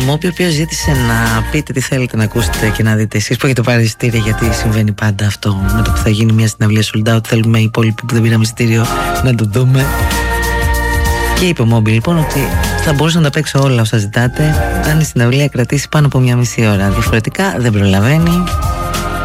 Μόμπι, ο οποίος ζήτησε να πείτε τι θέλετε να ακούσετε και να δείτε εσείς που έχετε πάρει εισιτήρια, γιατί συμβαίνει πάντα αυτό με το που θα γίνει μια συναυλία sold out. Θέλουμε οι υπόλοιποι που δεν πήραμε εισιτήριο να το δούμε. Και είπε ο Μόμπι λοιπόν ότι θα μπορούσα να τα παίξω όλα όσα ζητάτε αν η συναυλία κρατήσει πάνω από μια μισή ώρα. Διαφορετικά δεν προλαβαίνει.